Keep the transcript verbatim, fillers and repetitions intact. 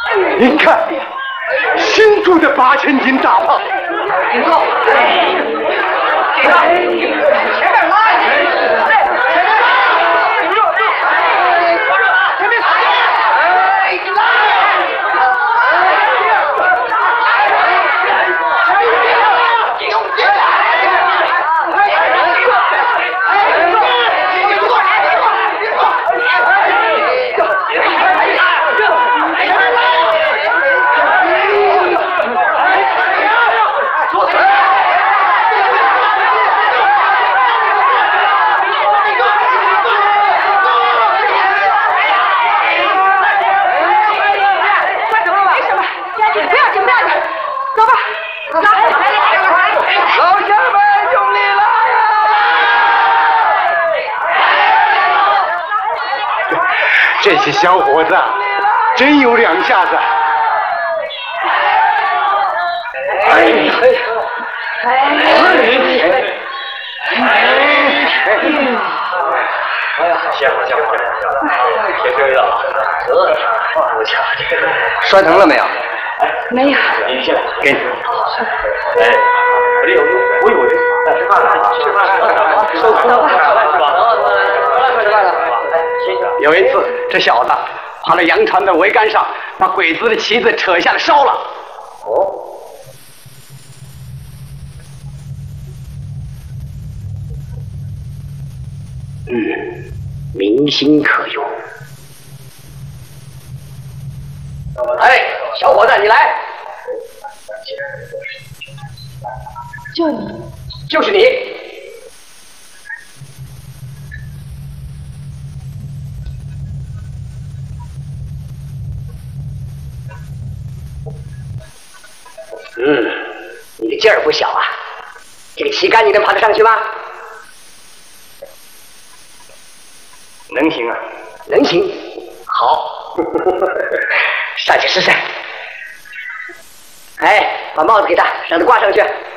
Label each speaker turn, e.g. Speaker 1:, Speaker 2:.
Speaker 1: 您看，新铸的八千斤大炮。
Speaker 2: 你坐。前面来。
Speaker 1: 这些小伙子真有两下子。哎哎哎
Speaker 3: 哎呀，行了行了行了，铁锤子，这不巧这个
Speaker 2: 摔疼了没有？
Speaker 4: 没有。
Speaker 3: 你进来，给你。哎，我这有我有人，吃饭了，吃饭了，收工了，是吧？吃饭了。
Speaker 1: 有一次，这小子爬到洋船的桅杆上，把鬼子的旗子扯下来烧了。
Speaker 3: 哦。
Speaker 1: 嗯，民心可用。
Speaker 2: 哎，小伙子，你来。
Speaker 4: 就你，
Speaker 2: 就是你。嗯，你的劲儿不小啊！这个旗杆你能爬得上去吗？
Speaker 3: 能行啊，
Speaker 2: 能行。好，上去试试。哎，把帽子给他，让他挂上去。